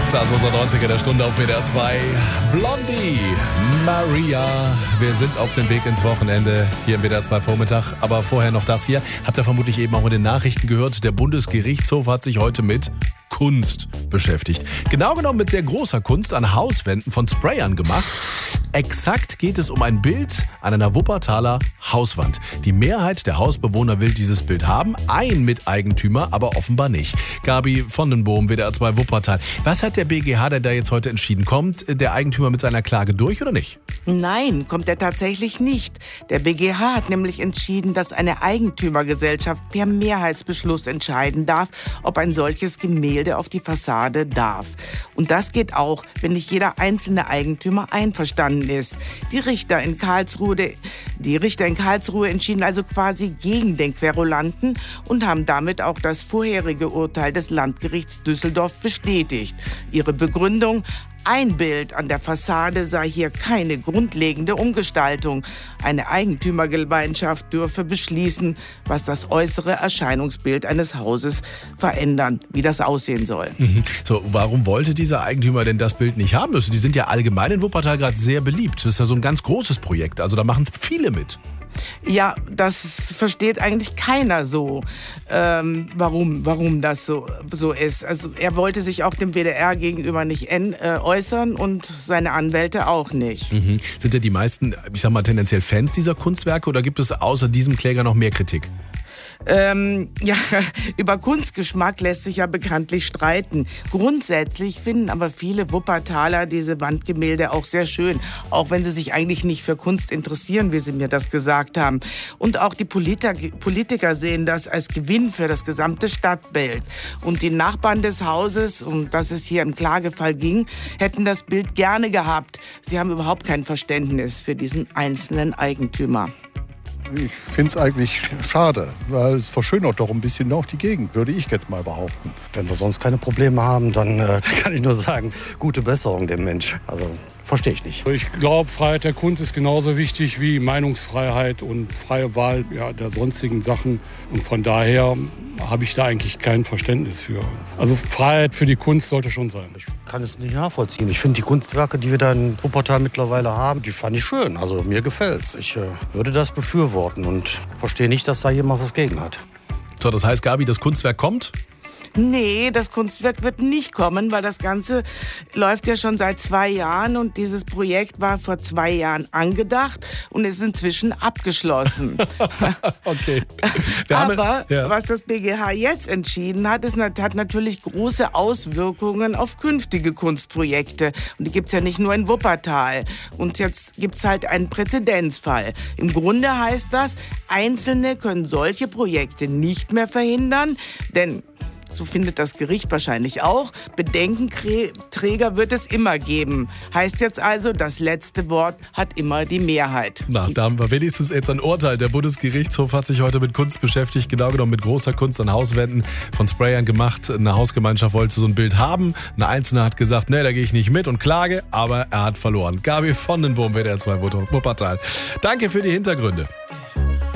Das ist unser 90er der Stunde auf WDR 2. Blondie, Maria. Wir sind auf dem Weg ins Wochenende hier im WDR 2 Vormittag. Aber vorher noch das hier. Habt ihr vermutlich eben auch in den Nachrichten gehört. Der Bundesgerichtshof hat sich heute mit Kunst beschäftigt. Genau genommen mit sehr großer Kunst an Hauswänden von Sprayern gemacht. Exakt geht es um ein Bild an einer Wuppertaler Hauswand. Die Mehrheit der Hausbewohner will dieses Bild haben, ein Miteigentümer aber offenbar nicht. Gabi von den Boom, WDR 2 Wuppertal. Was hat der BGH denn da jetzt heute entschieden? Kommt der Eigentümer mit seiner Klage durch oder nicht? Nein, kommt er tatsächlich nicht. Der BGH hat nämlich entschieden, dass eine Eigentümergesellschaft per Mehrheitsbeschluss entscheiden darf, ob ein solches Gemälde auf die Fassade darf. Und das geht auch, wenn nicht jeder einzelne Eigentümer einverstanden ist. Die Richter in Karlsruhe entschieden also quasi gegen den Querulanten und haben damit auch das vorherige Urteil des Landgerichts Düsseldorf bestätigt. Ihre Begründung: ein Bild an der Fassade sei hier keine grundlegende Umgestaltung. Eine Eigentümergemeinschaft dürfe beschließen, was das äußere Erscheinungsbild eines Hauses verändern, wie das aussehen soll. So, warum wollte dieser Eigentümer denn das Bild nicht haben? Die sind ja allgemein in Wuppertal gerade sehr beliebt. Das ist ja so ein ganz großes Projekt. Also da machen viele mit. Ja, das versteht eigentlich keiner so, warum das so ist. Also er wollte sich auch dem WDR gegenüber nicht äußern und seine Anwälte auch nicht. Sind ja die meisten, ich sag mal, tendenziell Fans dieser Kunstwerke oder gibt es außer diesem Kläger noch mehr Kritik? Über Kunstgeschmack lässt sich ja bekanntlich streiten. Grundsätzlich finden aber viele Wuppertaler diese Wandgemälde auch sehr schön, auch wenn sie sich eigentlich nicht für Kunst interessieren, wie sie mir das gesagt haben. Und auch die Politiker sehen das als Gewinn für das gesamte Stadtbild. Und die Nachbarn des Hauses, um das es hier im Klagefall ging, hätten das Bild gerne gehabt. Sie haben überhaupt kein Verständnis für diesen einzelnen Eigentümer. Ich finde es eigentlich schade, weil es verschönert doch ein bisschen auch die Gegend, würde ich jetzt mal behaupten. Wenn wir sonst keine Probleme haben, dann kann ich nur sagen, gute Besserung dem Mensch. Also verstehe ich nicht. Ich glaube, Freiheit der Kunst ist genauso wichtig wie Meinungsfreiheit und freie Wahl der sonstigen Sachen. Und von daher habe ich da eigentlich kein Verständnis für. Also Freiheit für die Kunst sollte schon sein. Ich kann es nicht nachvollziehen. Ich finde die Kunstwerke, die wir da in Wuppertal mittlerweile haben, die fand ich schön. Also mir gefällt's. Ich würde das befürworten und verstehe nicht, dass da jemand was gegen hat. So, das heißt, Gabi, das Kunstwerk kommt? Nee, das Kunstwerk wird nicht kommen, weil das Ganze läuft ja schon seit 2 Jahren und dieses Projekt war vor 2 Jahren angedacht und ist inzwischen abgeschlossen. Okay. Was das BGH jetzt entschieden hat, hat natürlich große Auswirkungen auf künftige Kunstprojekte. Und die gibt's ja nicht nur in Wuppertal. Und jetzt gibt's halt einen Präzedenzfall. Im Grunde heißt das, Einzelne können solche Projekte nicht mehr verhindern, denn so findet das Gericht wahrscheinlich auch, Bedenkenträger wird es immer geben. Heißt jetzt also, das letzte Wort hat immer die Mehrheit. Na, da haben wir wenigstens jetzt ein Urteil. Der Bundesgerichtshof hat sich heute mit Kunst beschäftigt, genau genommen mit großer Kunst an Hauswänden von Sprayern gemacht. Eine Hausgemeinschaft wollte so ein Bild haben. Eine Einzelne hat gesagt, nee, da gehe ich nicht mit und klage, aber er hat verloren. Gabi von den Boom, WDR 2 Wuppertal. Danke für die Hintergründe.